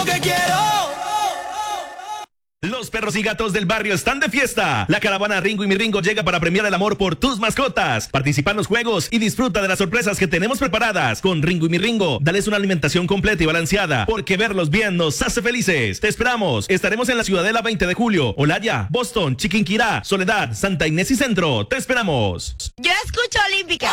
lo que quiero. Los perros y gatos del barrio están de fiesta. La caravana Ringo y mi Ringo llega para premiar el amor por tus mascotas. Participa en los juegos y disfruta de las sorpresas que tenemos preparadas. Con Ringo y mi Ringo, dales una alimentación completa y balanceada, porque verlos bien nos hace felices. Te esperamos. Estaremos en la Ciudadela 20 de julio, Olaya, Boston, Chiquinquirá, Soledad, Santa Inés y Centro. Te esperamos. Yo escucho Olímpica.